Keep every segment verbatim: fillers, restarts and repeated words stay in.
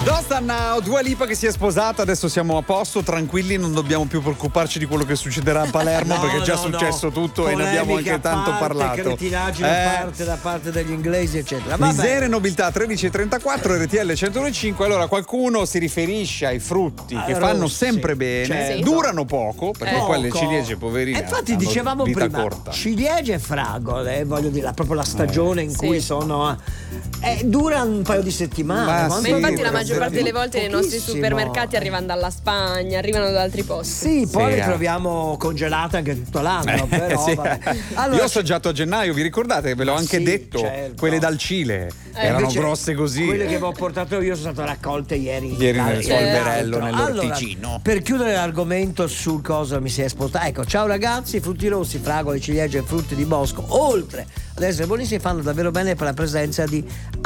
Dostan Now, Dua Lipa che si è sposata, adesso siamo a posto, tranquilli, non dobbiamo più preoccuparci di quello che succederà a Palermo no, perché è già no, successo no. tutto. Polemiche e ne abbiamo anche a tanto parte, parlato. Cretinaggine Eh. a parte da parte degli inglesi, eccetera. Vabbè. Miseria e nobiltà tredici e trentaquattro, R T L centodue e cinque. Allora qualcuno si riferisce ai frutti che Allora, fanno sì, sempre bene, certo. durano poco perché Eh. poi le Poco. ciliegie poverine E infatti hanno dicevamo vita prima, corta. ciliegie e fragole, voglio dire, proprio la stagione in Sì. cui sono eh, dura un paio di settimane. Ma quanto sì, Ma infatti dura? la maggior parte delle volte nei nostri Pochissimo. supermercati arrivano dalla Spagna, arrivano da altri posti. Sì, poi Sì, le eh. troviamo congelate anche tutto l'anno, Eh, però sì. vabbè. Io Allora, ho assaggiato a gennaio, vi ricordate? Ve l'ho Ma anche sì, detto, certo. quelle dal Cile, Eh, erano invece grosse così. Quelle che avevo portato io sono state raccolte ieri. Ieri nel L'altro. suo alberello, nell'orticino. Allora, per chiudere l'argomento sul cosa mi si è spostato, ecco, ciao ragazzi, frutti rossi, fragole, ciliegie e frutti di bosco, oltre ad essere buonissimi, fanno davvero bene per la presenza di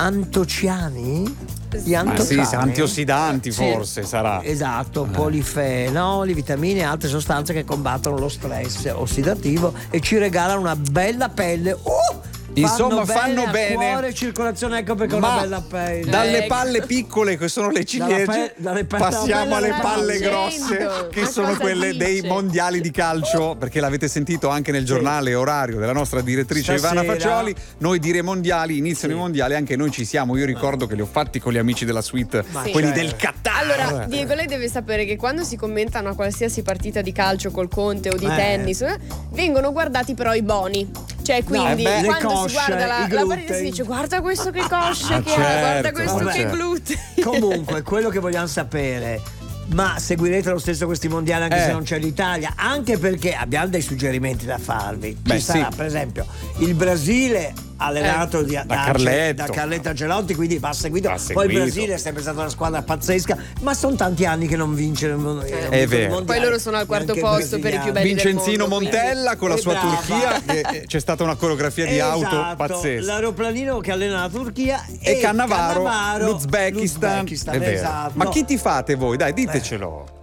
antociani. Gli Ma sì, antociani. antiossidanti Sì, forse sarà. Esatto, polifenoli, vitamine e altre sostanze che combattono lo stress ossidativo e ci regalano una bella pelle. Uh! Insomma, fanno fanno a bene. Cuore, circolazione, ecco perché ho Ma una bella pelle. dalle Eh, palle piccole che sono le ciliegie Dalla pe- dalle pe- passiamo dalla alle bella palle dicendo? grosse che Ma sono cosa quelle dice? dei mondiali di calcio, perché l'avete sentito anche nel giornale orario della nostra direttrice Stasera. Ivana Fagioli. Noi dire mondiali, iniziano Sì. i mondiali, anche noi ci siamo. Io ricordo che li ho fatti con gli amici della suite, Ma quelli certo. del Qatar. Allora, Diego, lei deve sapere che quando si commentano a qualsiasi partita di calcio col Conte o di Eh. tennis, eh, vengono guardati però i boni. Cioè, quindi eh beh. quando Le cosce, si guarda la, i la glutei. partita si dice guarda questo che cosce Ah, che ha, guarda certo, questo vabbè. che glutei. Comunque, quello che vogliamo sapere, ma seguirete lo stesso questi mondiali anche Eh. se non c'è l'Italia? Anche perché abbiamo dei suggerimenti da farvi. Beh, Ci sarà, sì. per esempio, il Brasile allenato Eh. di- Da da, Carletto. da Carletto Ancelotti, quindi va seguito. Va Poi seguito. il Brasile è sempre stata una squadra pazzesca, ma sono tanti anni che non vince il mon- Eh. non È vincono i vero. mondiali. Poi loro sono al quarto Neanche posto per i più brasiliani. belli del Vincenzino mondo, quindi- Montella con la E sua brava. Turchia, che eh, c'è stata una coreografia di auto Esatto, pazzesca. l'aeroplanino che allena la Turchia E Cannavaro, Cannavaro, l'Uzbekistan. l'Uzbekistan, È vero. esatto. Ma chi ti fate voi? Dai, ditecelo.